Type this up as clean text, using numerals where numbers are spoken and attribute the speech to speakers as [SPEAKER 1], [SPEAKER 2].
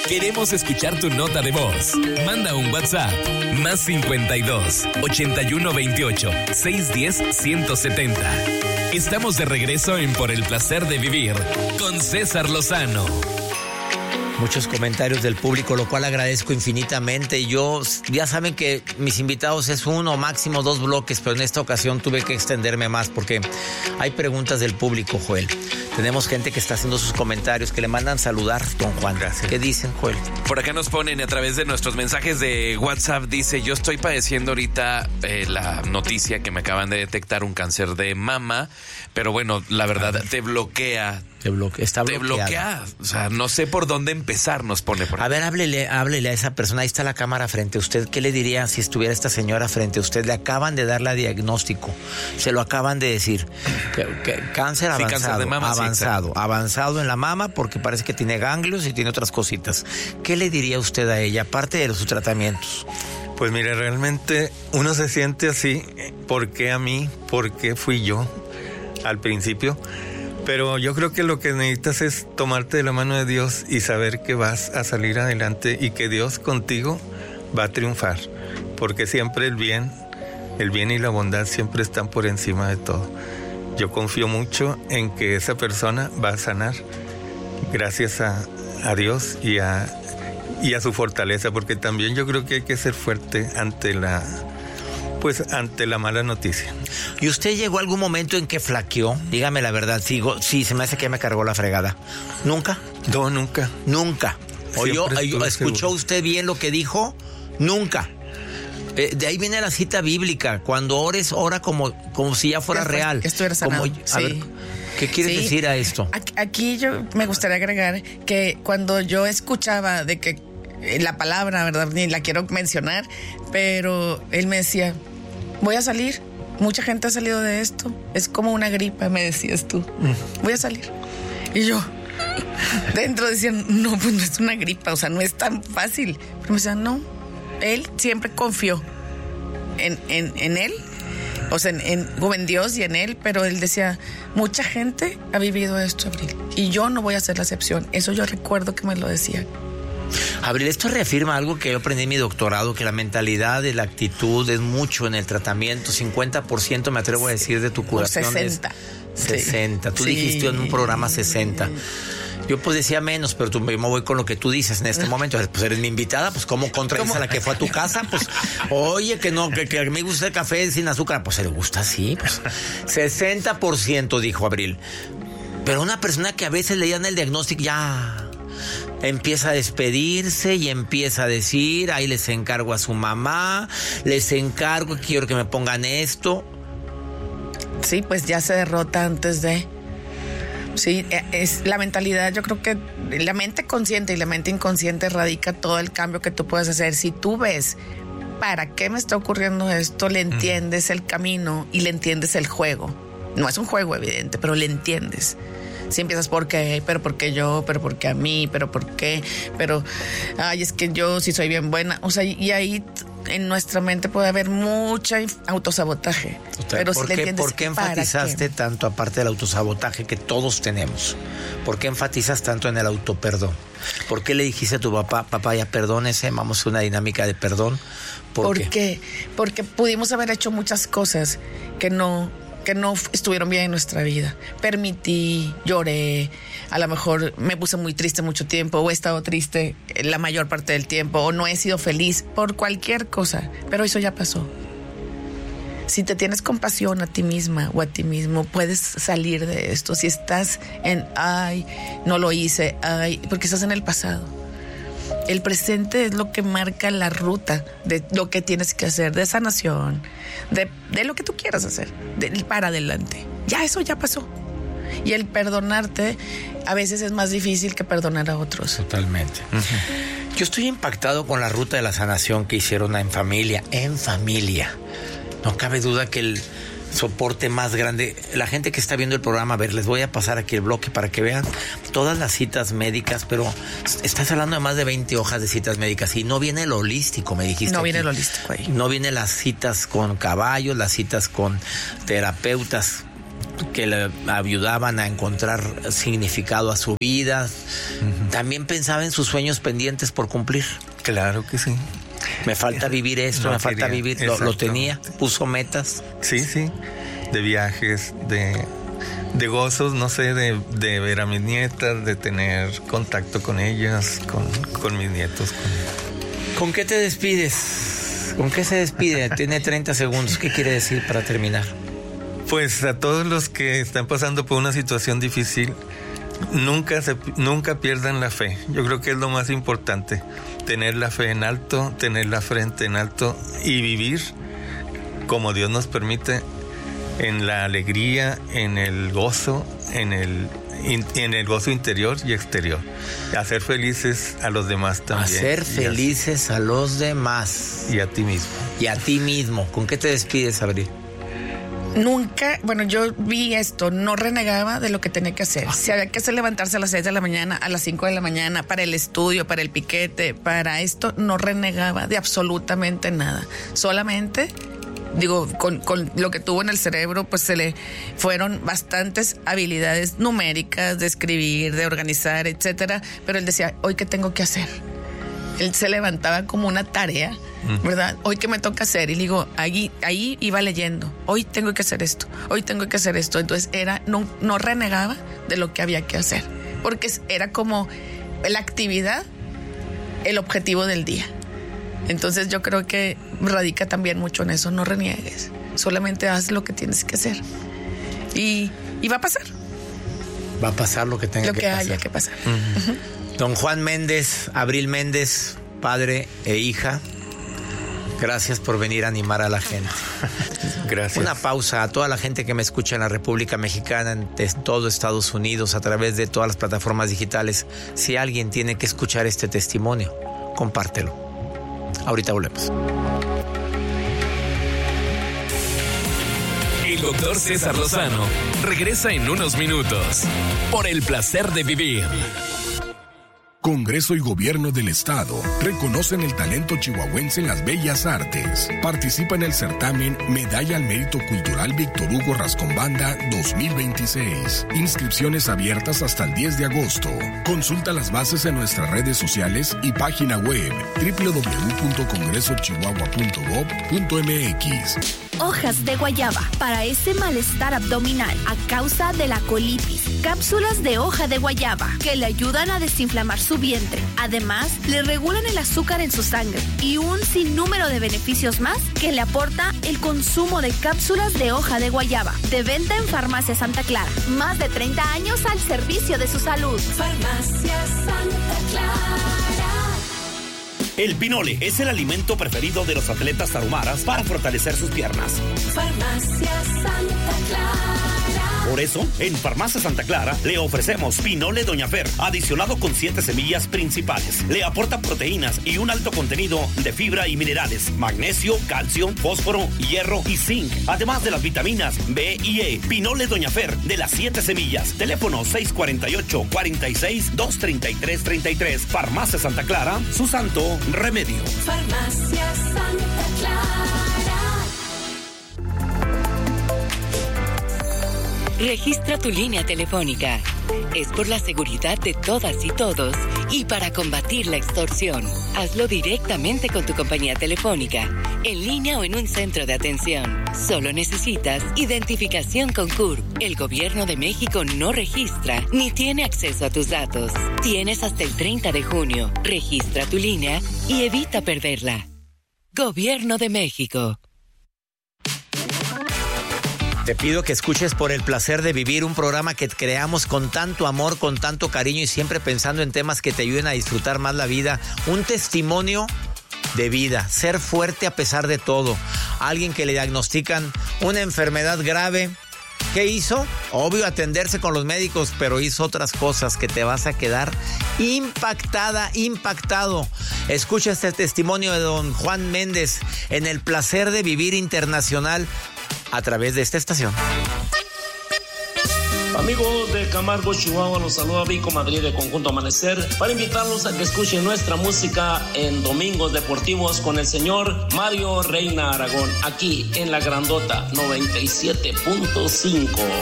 [SPEAKER 1] Queremos escuchar tu nota de voz. Manda un WhatsApp. Más 52 81 28 610 170. Estamos de regreso en Por el Placer de Vivir con César Lozano.
[SPEAKER 2] Muchos comentarios del público, lo cual agradezco infinitamente. Ya saben que mis invitados es uno, máximo 2 bloques, pero en esta ocasión tuve que extenderme más porque hay preguntas del público, Joel. Tenemos gente que está haciendo sus comentarios, que le mandan saludar, don Juan.
[SPEAKER 3] Gracias.
[SPEAKER 2] ¿Qué dicen, Joel?
[SPEAKER 3] Por acá nos ponen a través de nuestros mensajes de WhatsApp, dice, yo estoy padeciendo ahorita la noticia que me acaban de detectar un cáncer de mama, pero bueno, la verdad te bloquea.
[SPEAKER 2] Está
[SPEAKER 3] te bloquea. O sea, no sé por dónde empezar, nos pone por ahí.
[SPEAKER 2] A ver, háblele a esa persona. Ahí está la cámara frente a usted. ¿Qué le diría si estuviera esta señora frente a usted? Le acaban de dar la diagnóstico. Se lo acaban de decir. Que cáncer avanzado. Sí, cáncer de mama, avanzado en la mama porque parece que tiene ganglios y tiene otras cositas. ¿Qué le diría usted a ella, aparte de sus tratamientos?
[SPEAKER 4] Pues mire, realmente uno se siente así. ¿Por qué a mí? ¿Por qué fui yo al principio? Pero yo creo que lo que necesitas es tomarte de la mano de Dios y saber que vas a salir adelante y que Dios contigo va a triunfar. Porque siempre el bien y la bondad siempre están por encima de todo. Yo confío mucho en que esa persona va a sanar gracias a Dios y a su fortaleza, porque también yo creo que hay que ser fuerte ante la mala noticia.
[SPEAKER 2] ¿Y usted llegó a algún momento en que flaqueó? Dígame la verdad, sí, se me hace que me cargó la fregada. ¿Nunca?
[SPEAKER 4] No, nunca.
[SPEAKER 2] ¿Nunca? ¿Escuchó usted bien lo que dijo? Nunca. De ahí viene la cita bíblica. Cuando ores, ora como si ya fuera real.
[SPEAKER 5] Esto era sanado.
[SPEAKER 2] A ver, ¿qué quieres decir a esto?
[SPEAKER 5] Aquí yo me gustaría agregar que cuando yo escuchaba de que la palabra, ¿verdad? Ni la quiero mencionar, pero él me decía, voy a salir. Mucha gente ha salido de esto. Es como una gripa, me decías tú. Voy a salir. Y yo, dentro decían, no, pues no es una gripa, o sea, no es tan fácil. Pero me decían, no. Él siempre confió en él, o sea, en Dios y en él, pero él decía, mucha gente ha vivido esto, Abril, y yo no voy a ser la excepción. Eso yo recuerdo que me lo decía.
[SPEAKER 2] Abril, esto reafirma algo que yo aprendí en mi doctorado, que la mentalidad y la actitud es mucho en el tratamiento. 50% me atrevo a decir de tu curación.
[SPEAKER 5] 60.
[SPEAKER 2] 60. Tú dijiste en un programa 60. Yo pues decía menos, pero yo me voy con lo que tú dices en este momento. Pues eres mi invitada, pues ¿cómo contradices a la que fue a tu casa? Pues, oye, que me gusta el café sin azúcar. Pues se le gusta así, pues. 60% dijo Abril. Pero una persona que a veces le dan el diagnóstico ya empieza a despedirse y empieza a decir, ahí les encargo a su mamá, quiero que me pongan esto.
[SPEAKER 5] Sí, pues ya se derrota antes de... Sí, es la mentalidad. Yo creo que la mente consciente y la mente inconsciente radica todo el cambio que tú puedes hacer. Si tú ves para qué me está ocurriendo esto, le entiendes el camino y le entiendes el juego. No es un juego evidente, pero le entiendes. Si empiezas por qué, pero por qué yo, pero por qué a mí, pero por qué, pero ay, es que yo sí soy bien buena. O sea, y ahí en nuestra mente puede haber mucha autosabotaje. Pero si le entiendes,
[SPEAKER 2] ¿por qué enfatizaste tanto, aparte del autosabotaje que todos tenemos? ¿Por qué enfatizas tanto en el autoperdón? ¿Por qué le dijiste a tu papá, ya perdónese, vamos a una dinámica de perdón? ¿Por qué?
[SPEAKER 5] Porque pudimos haber hecho muchas cosas que no estuvieron bien en nuestra vida. Permití, lloré, a lo mejor me puse muy triste mucho tiempo, o he estado triste la mayor parte del tiempo, o no he sido feliz por cualquier cosa, pero eso ya pasó. Si te tienes compasión a ti misma o a ti mismo, puedes salir de esto. Si estás en, ay, no lo hice, ay, porque estás en el pasado. El presente es lo que marca la ruta de lo que tienes que hacer, de sanación, de lo que tú quieras hacer, para adelante. Ya eso ya pasó. Y el perdonarte a veces es más difícil que perdonar a otros.
[SPEAKER 2] Totalmente. Uh-huh. Yo estoy impactado con la ruta de la sanación que hicieron en familia. No cabe duda que el soporte más grande, la gente que está viendo el programa, a ver, les voy a pasar aquí el bloque para que vean todas las citas médicas, pero estás hablando de más de 20 hojas de citas médicas y no viene lo holístico, me dijiste.
[SPEAKER 5] No
[SPEAKER 2] aquí.
[SPEAKER 5] Viene el holístico ahí.
[SPEAKER 2] No viene las citas con caballos, las citas con terapeutas. que le ayudaban a encontrar significado a su vida. También pensaba en sus sueños pendientes por cumplir.
[SPEAKER 4] Claro que sí.
[SPEAKER 2] Me falta vivir esto, me falta vivir. Lo tenía, puso metas.
[SPEAKER 4] Sí, de viajes, de gozos, no sé, de ver a mis nietas, de tener contacto con ellas, con mis nietos.
[SPEAKER 2] ¿Con qué te despides? ¿Con qué se despide? Tiene 30 segundos. ¿Qué quiere decir para terminar?
[SPEAKER 4] Pues a todos los que están pasando por una situación difícil, nunca pierdan la fe. Yo creo que es lo más importante. Tener la fe en alto, tener la frente en alto y vivir como Dios nos permite, en la alegría, en el gozo, en el gozo interior y exterior. Hacer felices a los demás también.
[SPEAKER 2] Hacer felices a los demás.
[SPEAKER 4] Y a ti mismo.
[SPEAKER 2] Y a ti mismo. ¿Con qué te despides, Abril?
[SPEAKER 5] Nunca, yo vi esto, no renegaba de lo que tenía que hacer. Si había que hacer levantarse a las 6 de la mañana, a las 5 de la mañana, para el estudio, para el piquete, para esto, no renegaba de absolutamente nada. Solamente, con lo que tuvo en el cerebro, pues se le fueron bastantes habilidades numéricas, de escribir, de organizar, etcétera. Pero él decía, ¿hoy qué tengo que hacer? Él se levantaba como una tarea, ¿verdad? Hoy qué me toca hacer. Y digo, ahí iba leyendo. Hoy tengo que hacer esto. Hoy tengo que hacer esto. Entonces no renegaba de lo que había que hacer. Porque era como la actividad, el objetivo del día. Entonces yo creo que radica también mucho en eso. No reniegues. Solamente haz lo que tienes que hacer. Y va a pasar.
[SPEAKER 2] Va a pasar lo que tenga que pasar.
[SPEAKER 5] Lo que haya que pasar.
[SPEAKER 2] Don Juan Méndez, Abril Méndez, padre e hija, gracias por venir a animar a la gente.
[SPEAKER 4] Gracias.
[SPEAKER 2] Una pausa a toda la gente que me escucha en la República Mexicana, en todo Estados Unidos, a través de todas las plataformas digitales. Si alguien tiene que escuchar este testimonio, compártelo. Ahorita volvemos.
[SPEAKER 1] El doctor César Lozano regresa en unos minutos por el placer de vivir.
[SPEAKER 6] Congreso y Gobierno del Estado reconocen el talento chihuahuense en las bellas artes. Participa en el certamen Medalla al Mérito Cultural Víctor Hugo Rascombanda 2026. Inscripciones abiertas hasta el 10 de agosto. Consulta las bases en nuestras redes sociales y página web www.congresochihuahua.gov.mx.
[SPEAKER 7] Hojas de guayaba para ese malestar abdominal a causa de la colitis. Cápsulas de hoja de guayaba que le ayudan a desinflamar su vientre. Además, le regulan el azúcar en su sangre y un sinnúmero de beneficios más que le aporta el consumo de cápsulas de hoja de guayaba. De venta en Farmacia Santa Clara. Más de 30 años al servicio de su salud. Farmacia Santa Clara.
[SPEAKER 8] El pinole es el alimento preferido de los atletas tarumaras para fortalecer sus piernas.
[SPEAKER 7] Farmacia Santa Clara.
[SPEAKER 8] Por eso, en Farmacia Santa Clara le ofrecemos pinole Doña Fer, adicionado con 7 semillas principales. Le aporta proteínas y un alto contenido de fibra y minerales, magnesio, calcio, fósforo, hierro y zinc, además de las vitaminas B y E. Pinole Doña Fer de las 7 semillas. Teléfono 648-46-233-33. Farmacia Santa Clara, su santo remedio.
[SPEAKER 7] Farmacia Santa Clara.
[SPEAKER 9] Registra tu línea telefónica. Es por la seguridad de todas y todos y para combatir la extorsión. Hazlo directamente con tu compañía telefónica, en línea o en un centro de atención. Solo necesitas identificación con CURP. El Gobierno de México no registra ni tiene acceso a tus datos. Tienes hasta el 30 de junio. Registra tu línea y evita perderla. Gobierno de México.
[SPEAKER 2] Te pido que escuches Por el Placer de Vivir, un programa que creamos con tanto amor, con tanto cariño y siempre pensando en temas que te ayuden a disfrutar más la vida. Un testimonio de vida, ser fuerte a pesar de todo. Alguien que le diagnostican una enfermedad grave. ¿Qué hizo? Obvio, atenderse con los médicos, pero hizo otras cosas que te vas a quedar impactado. Escucha este testimonio de don Juan Méndez en El Placer de Vivir Internacional a través de esta estación.
[SPEAKER 10] Amigos de Camargo, Chihuahua, los saluda Vico Madrid de Conjunto Amanecer para invitarlos a que escuchen nuestra música en Domingos Deportivos con el señor Mario Reina Aragón, aquí en La Grandota 97.5.